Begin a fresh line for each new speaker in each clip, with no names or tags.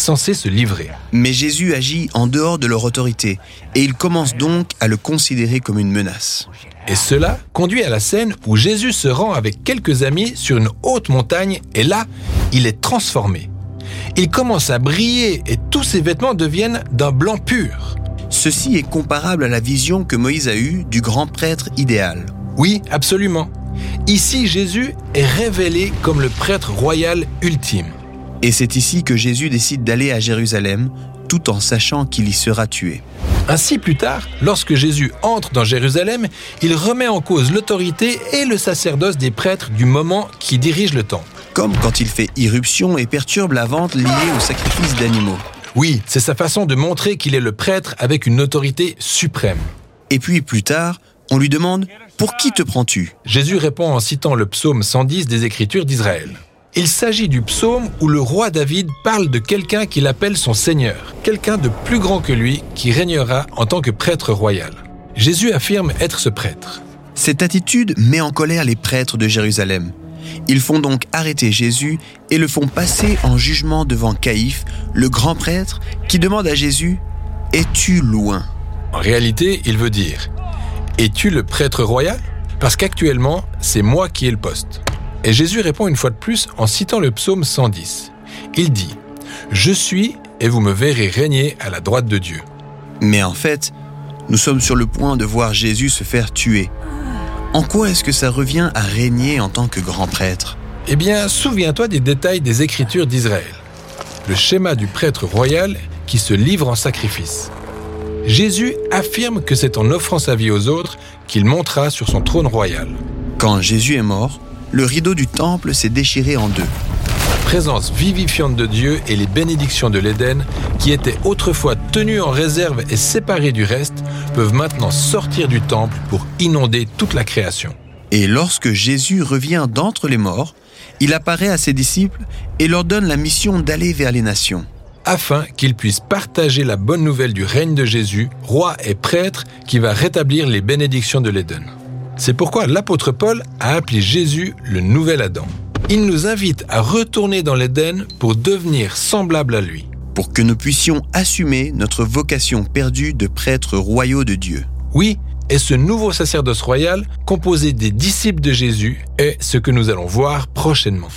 censé se livrer.
Mais Jésus agit en dehors de leur autorité et ils commencent donc à le considérer comme une menace.
Et cela conduit à la scène où Jésus se rend avec quelques amis sur une haute montagne et là, il est transformé. Il commence à briller et tous ses vêtements deviennent d'un blanc pur.
Ceci est comparable à la vision que Moïse a eue du grand prêtre idéal.
Oui, absolument. Ici, Jésus est révélé comme le prêtre royal ultime.
Et c'est ici que Jésus décide d'aller à Jérusalem, tout en sachant qu'il y sera tué.
Ainsi, plus tard, lorsque Jésus entre dans Jérusalem, il remet en cause l'autorité et le sacerdoce des prêtres du moment qui dirigent le temple.
Comme quand il fait irruption et perturbe la vente liée au sacrifice d'animaux.
Oui, c'est sa façon de montrer qu'il est le prêtre avec une autorité suprême.
Et puis plus tard, on lui demande « Pour qui te prends-tu »
Jésus répond en citant le psaume 110 des Écritures d'Israël. Il s'agit du psaume où le roi David parle de quelqu'un qu'il appelle son Seigneur, quelqu'un de plus grand que lui qui régnera en tant que prêtre royal. Jésus affirme être ce prêtre.
Cette attitude met en colère les prêtres de Jérusalem. Ils font donc arrêter Jésus et le font passer en jugement devant Caïphe, le grand prêtre, qui demande à Jésus « Es-tu loin ?»
En réalité, il veut dire « Es-tu le prêtre royal ? Parce qu'actuellement, c'est moi qui ai le poste. » Et Jésus répond une fois de plus en citant le psaume 110. Il dit « Je suis et vous me verrez régner à la droite de Dieu. »
Mais en fait, nous sommes sur le point de voir Jésus se faire tuer. En quoi est-ce que ça revient à régner en tant que grand prêtre ?
Eh bien, souviens-toi des détails des Écritures d'Israël. Le schéma du prêtre royal qui se livre en sacrifice. Jésus affirme que c'est en offrant sa vie aux autres qu'il montera sur son trône royal.
Quand Jésus est mort, le rideau du temple s'est déchiré en deux.
La présence vivifiante de Dieu et les bénédictions de l'Éden, qui étaient autrefois tenues en réserve et séparées du reste, peuvent maintenant sortir du temple pour inonder toute la création.
Et lorsque Jésus revient d'entre les morts, il apparaît à ses disciples et leur donne la mission d'aller vers les nations.
Afin qu'ils puissent partager la bonne nouvelle du règne de Jésus, roi et prêtre, qui va rétablir les bénédictions de l'Éden. C'est pourquoi l'apôtre Paul a appelé Jésus le nouvel Adam. Il nous invite à retourner dans l'Éden pour devenir semblables à lui.
Pour que nous puissions assumer notre vocation perdue de prêtres royaux de Dieu.
Oui, et ce nouveau sacerdoce royal, composé des disciples de Jésus, est ce que nous allons voir prochainement.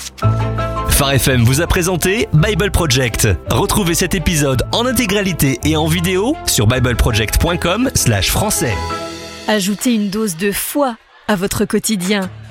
Phare FM vous a présenté Bible Project. Retrouvez cet épisode en intégralité et en vidéo sur bibleproject.com/français.
Ajoutez une dose de foi à votre quotidien